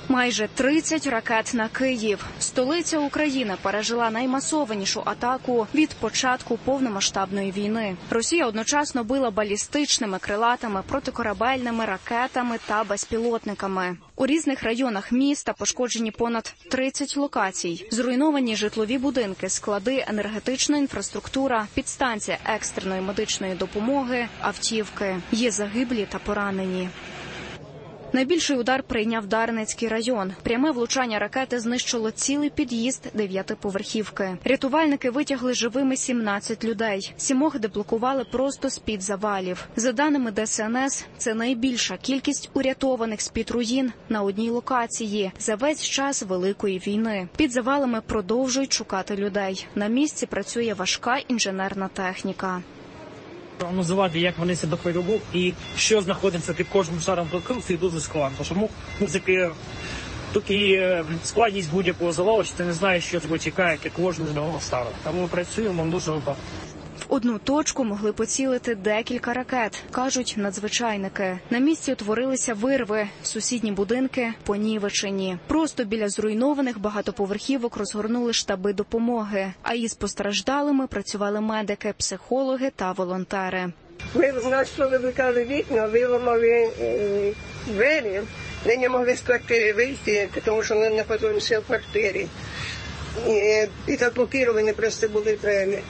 Майже 30 ракет на Київ. Столиця України пережила наймасованішу атаку від початку повномасштабної війни. Росія одночасно била балістичними, крилатими, протикорабельними ракетами та безпілотниками. У різних районах міста пошкоджені понад 30 локацій. Зруйновані житлові будинки, склади, енергетична інфраструктура, підстанція екстреної медичної допомоги, автівки. Є загиблі та поранені. Найбільший удар прийняв Дарницький район. Пряме влучання ракети знищило цілий під'їзд 9-поверхівки. Рятувальники витягли живими 17 людей. 7 деблокували просто з-під завалів. За даними ДСНС, це найбільша кількість урятованих з-під руїн на одній локації за весь час Великої війни. Під завалами продовжують шукати людей. На місці працює важка інженерна техніка. Прогнозувати, як вони себе поведуть і що знаходиться під кожним шаром конструкції, дуже складно. Тому тут і складність будь-якого завалу, що ти не знаєш, що тебе чекає, як кожного шару. Тому ми працюємо дуже багато. В одну точку могли поцілити декілька ракет, кажуть надзвичайники. На місці утворилися вирви, сусідні будинки понівечені. Просто біля зруйнованих багатоповерхівок розгорнули штаби допомоги, а із постраждалими працювали медики, психологи та волонтери. Ми викликали вікна, виламали двері, ми не могли з квартири вийти, тому що ми знаходимося в квартирі. І так блоковані просто були двері.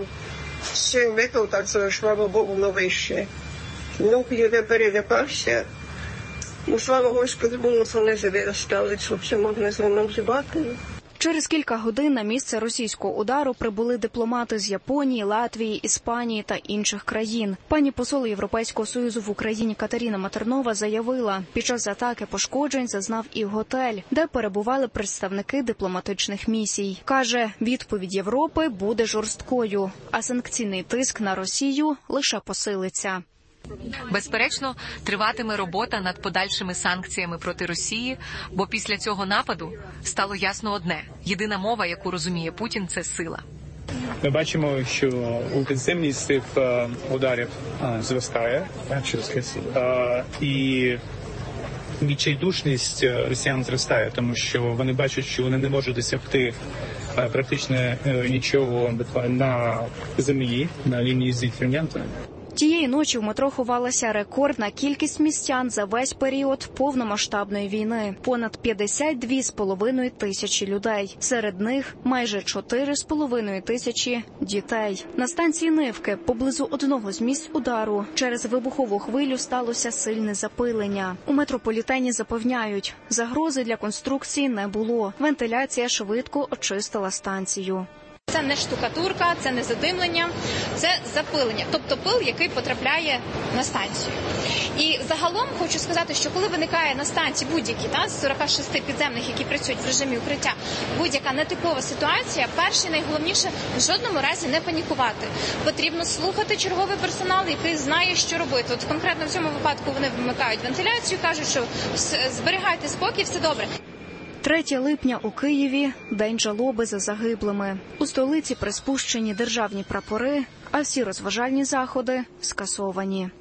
Ще викликав, так що, слава Богу, воно вище. Ну, я перелякався. Ну, слава Господи, було, що не завиростали, щоб все могли з ним зібати. Через кілька годин на місце російського удару прибули дипломати з Японії, Латвії, Іспанії та інших країн. Пані посол Європейського Союзу в Україні Катерина Матернова заявила, під час атаки пошкоджень зазнав і готель, де перебували представники дипломатичних місій. Каже, відповідь Європи буде жорсткою, а санкційний тиск на Росію лише посилиться. Безперечно, триватиме робота над подальшими санкціями проти Росії, бо після цього нападу стало ясно одне – єдина мова, яку розуміє Путін – це сила. Ми бачимо, що інтенсивність цих ударів зростає, і відчайдушність росіян зростає, тому що вони бачать, що вони не можуть досягти практично нічого на землі, на лінії зіткнення. Тієї ночі в метро ховалася рекордна кількість містян за весь період повномасштабної війни – понад 52,5 тисячі людей. Серед них майже 4,5 тисячі дітей. На станції Нивки, поблизу одного з місць удару, через вибухову хвилю сталося сильне запилення. У метрополітені запевняють, загрози для конструкції не було. Вентиляція швидко очистила станцію. Це не штукатурка, це не задимлення, це запилення, тобто пил, який потрапляє на станцію. І загалом хочу сказати, що коли виникає на станції будь-які з 46 підземних, які працюють в режимі укриття, будь-яка нетипова ситуація, перше найголовніше в жодному разі не панікувати. Потрібно слухати черговий персонал, який знає, що робити. От конкретно в цьому випадку вони вимикають вентиляцію, кажуть, що зберігайте спокій, все добре. 3 липня у Києві – день жалоби за загиблими. У столиці приспущені державні прапори, а всі розважальні заходи скасовані.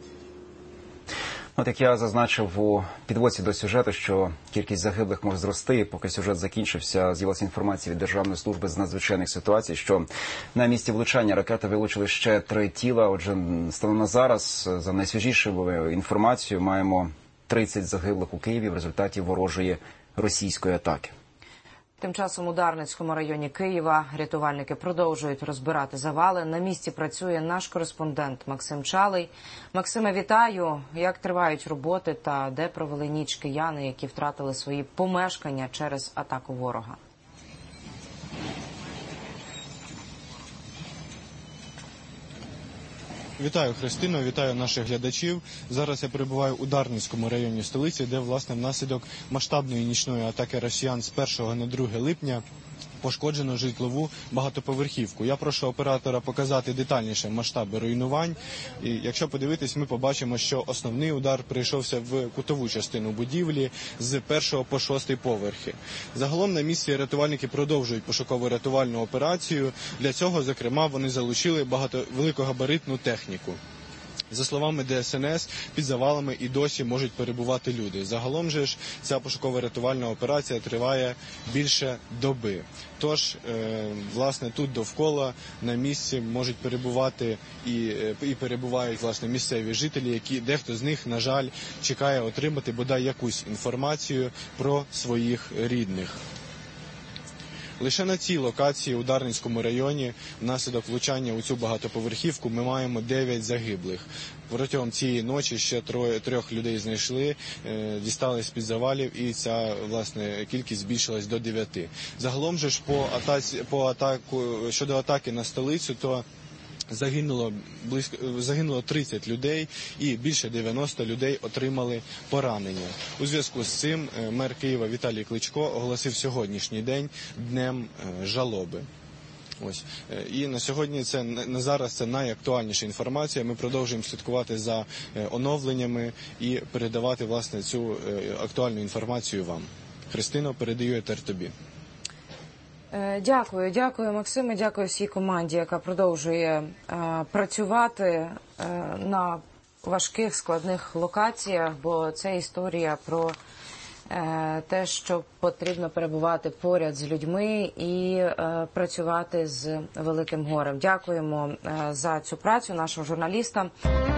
От як я зазначив у підводці до сюжету, що кількість загиблих може зрости, поки сюжет закінчився, з'явилася інформація від Державної служби з надзвичайних ситуацій, що на місці влучання ракети вилучили ще 3 тіла. Отже, станом на зараз, за найсвіжішою інформацією, маємо 30 загиблих у Києві в результаті ворожої російської атаки. Тим часом у Дарницькому районі Києва рятувальники продовжують розбирати завали. На місці працює наш кореспондент Максим Чалий. Максиме, вітаю. Як тривають роботи та де провели ніч кияни, які втратили свої помешкання через атаку ворога? Вітаю, Христино, вітаю наших глядачів. Зараз я перебуваю у Дарницькому районі столиці, де, власне, внаслідок масштабної нічної атаки росіян з 1 на 2 липня пошкоджено житлову багатоповерхівку. Я прошу оператора показати детальніше масштаби руйнувань. І якщо подивитись, ми побачимо, що основний удар прийшовся в кутову частину будівлі з 1 по 6 поверхи. Загалом на місці рятувальники продовжують пошуково-рятувальну операцію. Для цього, зокрема, вони залучили великогабаритну техніку. За словами ДСНС, під завалами і досі можуть перебувати люди. Загалом же ж ця пошуково-рятувальна операція триває більше доби. Тож, власне, тут довкола на місці можуть перебувати і перебувають, власне, місцеві жителі, які дехто з них, на жаль, чекає отримати бодай якусь інформацію про своїх рідних. Лише на цій локації у Дарницькому районі внаслідок влучання у цю багатоповерхівку ми маємо 9 загиблих. Протягом цієї ночі ще трьох людей знайшли, дістали з-під завалів, і ця, власне, кількість збільшилась до 9. Загалом же ж щодо атаки на столицю, то загинуло 30 людей і більше 90 людей отримали поранення. У зв'язку з цим мер Києва Віталій Кличко оголосив сьогоднішній день днем жалоби. Ось. І на сьогодні на зараз це найактуальніша інформація. Ми продовжуємо слідкувати за оновленнями і передавати, власне, цю актуальну інформацію вам. Христино, передаю етер тобі. Дякую, Максиме, дякую всій команді, яка продовжує працювати на важких, складних локаціях, бо це історія про те, що потрібно перебувати поряд з людьми і працювати з великим горем. Дякуємо за цю працю нашим журналістам.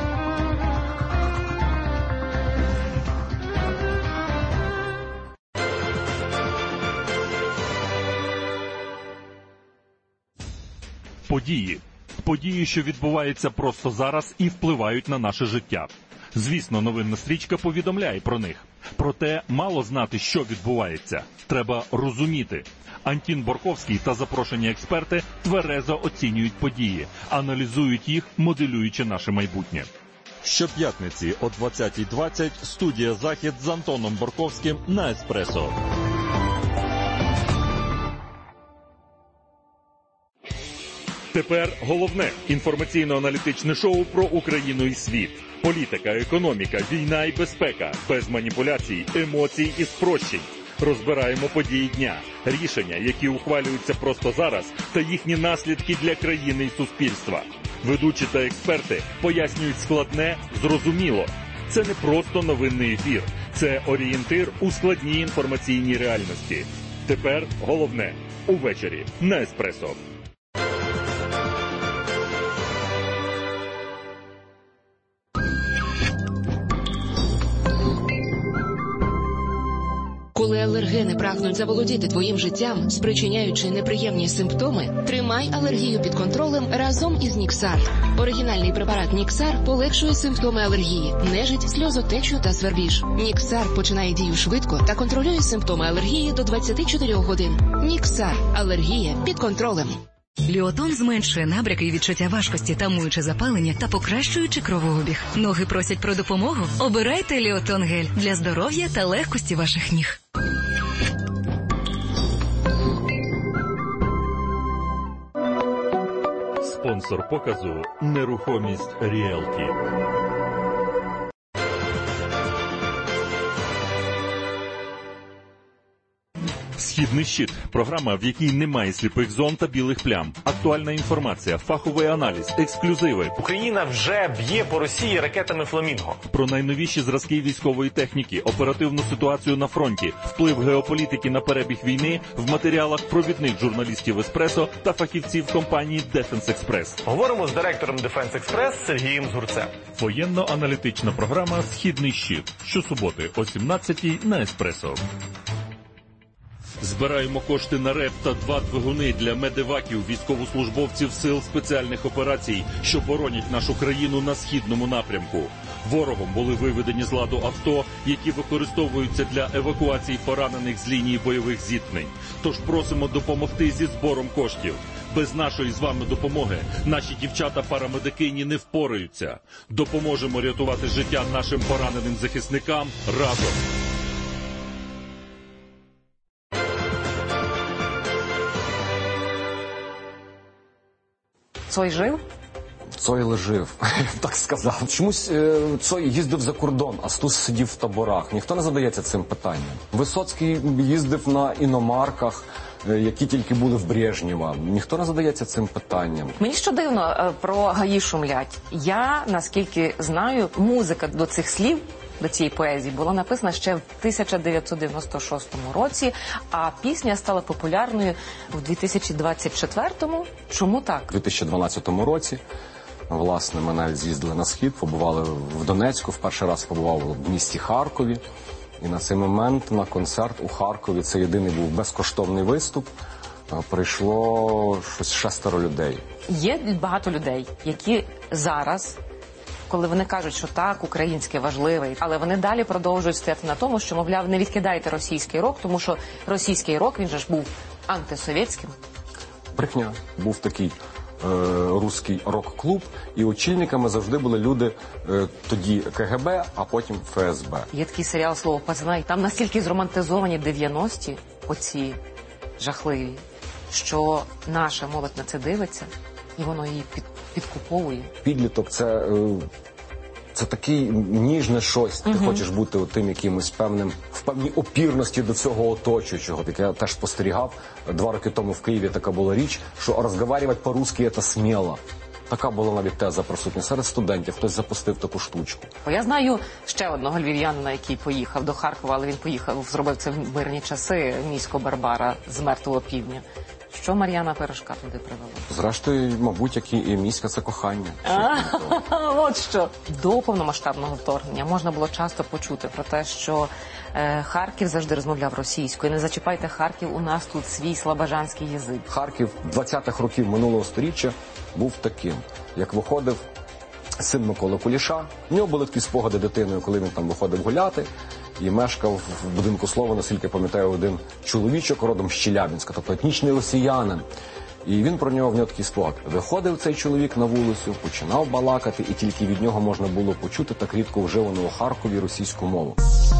Події, що відбуваються просто зараз і впливають на наше життя. Звісно, новинна стрічка повідомляє про них. Проте мало знати, що відбувається. Треба розуміти. Антін Борковський та запрошені експерти тверезо оцінюють події, аналізують їх, моделюючи наше майбутнє. Щоп'ятниці о 20:20 студія «Захід» з Антоном Борковським на «Еспресо». Тепер головне інформаційно-аналітичне шоу про Україну і світ. Політика, економіка, війна і безпека. Без маніпуляцій, емоцій і спрощень. Розбираємо події дня, рішення, які ухвалюються просто зараз, та їхні наслідки для країни і суспільства. Ведучі та експерти пояснюють складне, зрозуміло. Це не просто новинний ефір. Це орієнтир у складній інформаційній реальності. Тепер головне – увечері на «Еспресо». Коли алергени прагнуть заволодіти твоїм життям, спричиняючи неприємні симптоми, тримай алергію під контролем разом із Ніксар. Оригінальний препарат Ніксар полегшує симптоми алергії, нежить, сльозотечу та свербіж. Ніксар починає дію швидко та контролює симптоми алергії до 24 годин. Ніксар. Алергія під контролем. Ліотон зменшує набряки і відчуття важкості, тамуючи запалення та покращуючи кровообіг. Ноги просять про допомогу? Обирайте Ліотон гель для здоров'я та легкості ваших ніг. Спонсор показу «Нерухомість Ріелті». «Східний щит» – програма, в якій немає сліпих зон та білих плям. Актуальна інформація, фаховий аналіз, ексклюзиви. Україна вже б'є по Росії ракетами «Фламінго». Про найновіші зразки військової техніки, оперативну ситуацію на фронті, вплив геополітики на перебіг війни в матеріалах провідних журналістів «Еспресо» та фахівців компанії «Дефенс Експрес». Говоримо з директором «Дефенс Експрес» Сергієм Згурцем. Воєнно-аналітична програма «Східний щит». Щосуботи о 17-й на «Еспресо». Збираємо кошти на РЕП та 2 двигуни для медеваків, військовослужбовців сил спеціальних операцій, що боронять нашу країну на східному напрямку. Ворогом були виведені з ладу авто, які використовуються для евакуації поранених з лінії бойових зіткнень. Тож просимо допомогти зі збором коштів. Без нашої з вами допомоги наші дівчата-парамедикині не впораються. Допоможемо рятувати життя нашим пораненим захисникам разом. Цой жив? Цой лежив, так сказав. Чомусь Цой їздив за кордон, а Стус сидів в таборах. Ніхто не задається цим питанням. Висоцький їздив на іномарках, які тільки були в Брежнєва. Ніхто не задається цим питанням. Мені що дивно про гаї шумлять. Я, наскільки знаю, музика до цих слів, до цієї поезії була написана ще в 1996 році, а пісня стала популярною в 2024-му. Чому так? У 2012 році, власне, ми навіть з'їздили на Схід, побували в Донецьку, в перший раз побував в місті Харкові. І на цей момент на концерт у Харкові, це єдиний був безкоштовний виступ, прийшло щось 6 людей. Є багато людей, які зараз, коли вони кажуть, що так, українське важливе, але вони далі продовжують стояти на тому, що, мовляв, не відкидайте російський рок, тому що російський рок, він же ж був антисовєтським. Брехня. Був такий руський рок-клуб, і очільниками завжди були люди тоді КГБ, а потім ФСБ. Є такий серіал «Слово пацана», і там настільки зромантизовані 90-ті, оці жахливі, що наша молодь на це дивиться, і воно її підкуповує. Підліток – це такий ніжне щось. Ти хочеш бути тим якимось певним, в певній опірності до цього оточуючого. Так я теж спостерігав. 2 роки тому в Києві така була річ, що розмовляти по-русски – це сміло. Така була навіть теза присутня серед студентів. Хтось запустив таку штучку. Я знаю ще одного львів'янина, який поїхав до Харкова, але він поїхав, зробив це в мирні часи, місько Барбара з Мертвого півдня. Що Мар'яна Пирожка туди привела? Зрештою, мабуть, як і міська, це кохання. От що. До повномасштабного вторгнення можна було часто почути про те, що Харків завжди розмовляв російською. Не зачіпайте Харків, у нас тут свій слобожанський язик. Харків 20-х років минулого сторіччя був таким. Як виходив син Миколи Куліша, в нього були такі спогади дитиною, коли він там виходив гуляти. І мешкав в будинку Слова, наскільки пам'ятаю, один чоловічок родом з Челябинська, тобто етнічний росіянин. І він в нього такий спогад. Виходив цей чоловік на вулицю, починав балакати, і тільки від нього можна було почути так рідко вживану у Харкові російську мову.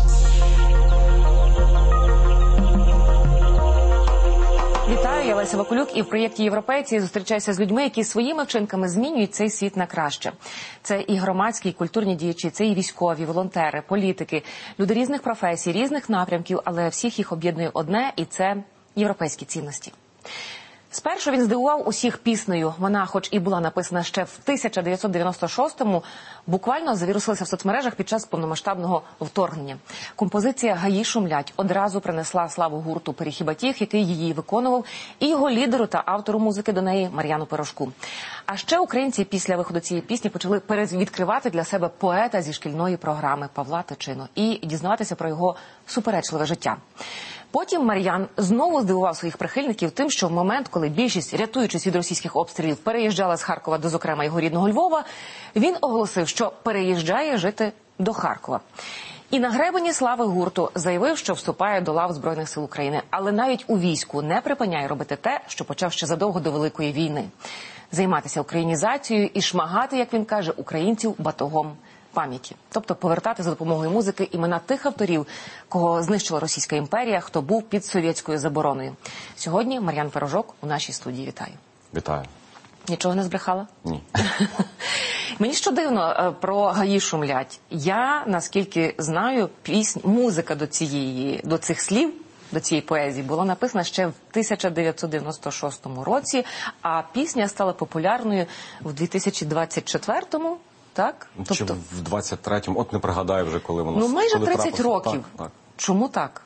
Вітаю, я Леся Вакулюк, і в проєкті «Європейці» зустрічаюся з людьми, які своїми вчинками змінюють цей світ на краще. Це і громадські, і культурні діячі, це і військові, волонтери, політики, люди різних професій, різних напрямків, але всіх їх об'єднує одне, і це європейські цінності. Спершу він здивував усіх піснею. Вона, хоч і була написана ще в 1996-му, буквально завірусилася в соцмережах під час повномасштабного вторгнення. Композиція «Гаї шумлять» одразу принесла славу гурту «Перехіба-тіх», який її виконував, і його лідеру та автору музики до неї Мар'яну Пирожку. А ще українці після виходу цієї пісні почали перевідкривати для себе поета зі шкільної програми Павла Тичину і дізнаватися про його суперечливе життя. Потім Мар'ян знову здивував своїх прихильників тим, що в момент, коли більшість, рятуючись від російських обстрілів, переїжджала з Харкова до, зокрема, його рідного Львова, він оголосив, що переїжджає жити до Харкова. І на гребені слави гурту заявив, що вступає до лав Збройних сил України, але навіть у війську не припиняє робити те, що почав ще задовго до Великої війни. Займатися українізацією і шмагати, як він каже, українців батогом пам'яті. Тобто повертати за допомогою музики імена тих авторів, кого знищила Російська імперія, хто був під совєтською забороною. Сьогодні Мар'ян Пирожок у нашій студії. Вітаю. Вітаю. Нічого не збрехала? Ні. Мені що дивно про «Гаї шумлять». Я, наскільки знаю, музика до цих слів, до цієї поезії була написана ще в 1996 році, а пісня стала популярною в 2024-му. Так? Чи в 23-му, от не пригадаю вже, коли воно... майже 30 років. Так. Чому так?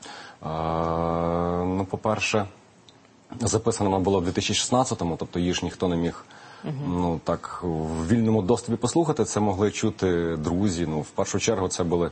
По-перше, записано вона була в 2016-му, тобто її ж ніхто не міг так в вільному доступі послухати. Це могли чути друзі. В першу чергу це були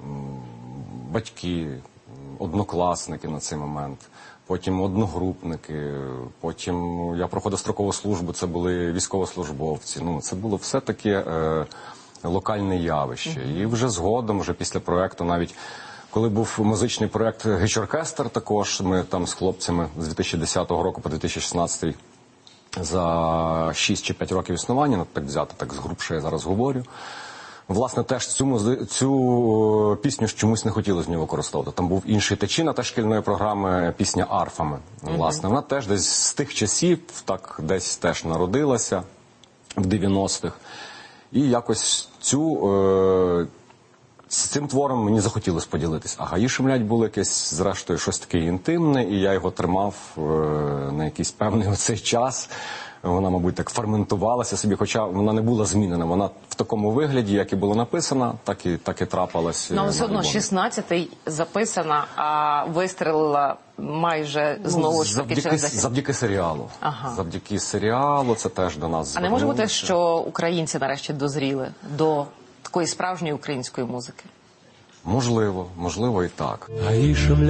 батьки, однокласники на цей момент. Потім одногрупники, потім я проходив строкову службу, це були військовослужбовці. Це було все таке локальне явище. І вже згодом, вже після проєкту, навіть коли був музичний проєкт «Гіч-оркестр», також ми там з хлопцями з 2010 року по 2016 за 6 чи 5 років існування, так взяти, так згрубше я зараз говорю, власне, теж цю пісню чомусь не хотіли з нього використовувати. Там був інший течіна та шкільної програми, пісня «Арфами». Власне, вона теж десь з тих часів, так десь теж народилася. в 90-х. І якось з цим твором мені захотілося поділитися. А «Гаї шумлять» було якесь, зрештою, щось таке інтимне, і я його тримав на якийсь певний оцей час. Вона, мабуть, так ферментувалася собі, хоча вона не була змінена. Вона в такому вигляді, як і було написано, так і трапалась. Ну, але все одно 16-й записана, а вистрелила майже знову ж таки через 10. Завдяки серіалу. Ага. Завдяки серіалу це теж до нас звернулося. А не може бути, що українці нарешті дозріли до такої справжньої української музики? Можливо і так.